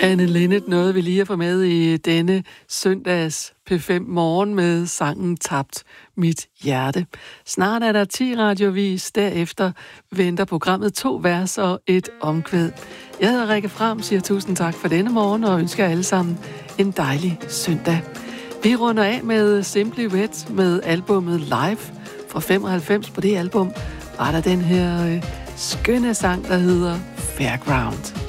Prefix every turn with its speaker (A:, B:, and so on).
A: Anne Linnet nåede vi lige at få med i denne søndags P5 morgen med sangen Tabt mit hjerte. Snart er der 10 radiovis, derefter venter programmet 2 vers og et omkvæd. Jeg hedder Rikke Fram, siger tusind tak for denne morgen og ønsker alle sammen en dejlig søndag. Vi runder af med Simply Red med albummet Live fra 95. På det album var der den her skønne sang, der hedder Fairground.